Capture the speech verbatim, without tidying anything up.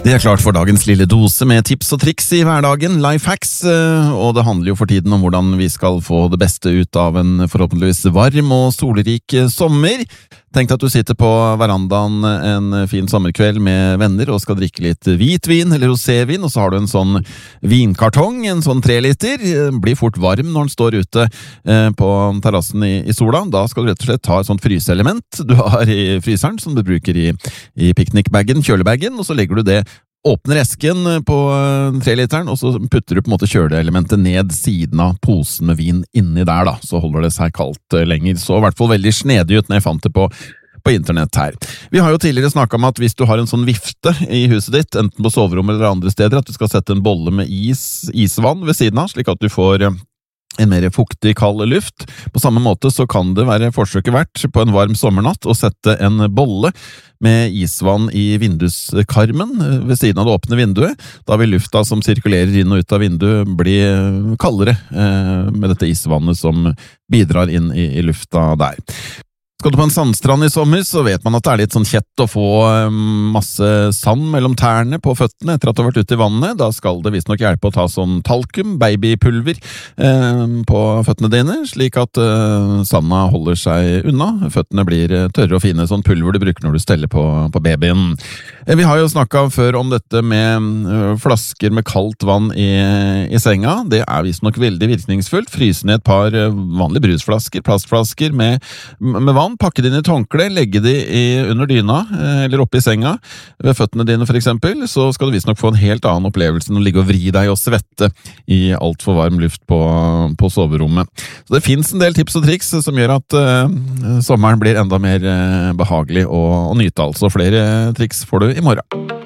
Det er klart for dagens lille dose med tips og triks i hverdagen, lifehacks, og det handler jo for tiden om hvordan vi skal få det beste ut av en forhåpentligvis varm og solrik sommer. Tenk deg at du sitter på verandaen en fin sommerkveld med venner og skal drikke litt hvitvin eller rosévin, og så har du en sånn vinkartong, en sånn tre liter, blir fort varm når den står ute på terrassen i, i sola. Da skal du rett og slett ta et sånt fryseelement du har i fryseren, som du bruker i, i piknikbagen, kjølebagen, og så legger du det, åpner esken på tre literen, og så putter du på en måte kjøleelementet ned siden av posen med vin inni der da, så holder det seg kaldt lenger. Så i hvert fall veldig snedig ut når jeg fant det på, på internett her. Vi har jo tidligere snakket om at hvis du har en sånn vifte i huset ditt, enten på soverommet eller andre steder, at du skal sette en bolle med is, isvann ved siden av, slik at du får en mer fuktig, kald luft. På samme måte så kan det være forsøket verdt på en varm sommernatt å sette en bolle med isvann i vinduskarmen ved siden av det åpne vinduet. Da vil lufta som sirkulerer inn og ut av vinduet bli kaldere eh, med dette isvannet som bidrar inn i, i lufta der. Skal du på en sandstrand i sommer, så vet man at det er litt sånn kjett å få masse sand mellom tærne på føttene etter at du har vært ute i vannet. Da skal det visst nok hjelpe å ta sånn talkum, babypulver, eh, på føttene dine, slik at eh, sanda holder seg unna. Føttene blir tørre og fine, sånn pulver du bruker når du steller på, på babyen. Eh, vi har jo snakket før om dette med uh, flasker med kaldt vann i, i senga. Det er visst nok veldig virkningsfullt. Fryse ned et par vanlige brusflasker, plastflasker med, med vann, pakke det inn i et håndkle, legge det i, under dyna, eller oppe i senga, ved føttene dine for eksempel, så skal du visst nok få en helt annen opplevelse enn å ligge og vri deg og svette i alt for varm luft på, på soverommet. Så det finnes en del tips og triks som gjør at uh, sommeren blir enda mer uh, behagelig å, å nyte, altså. Flere triks får du i morgen.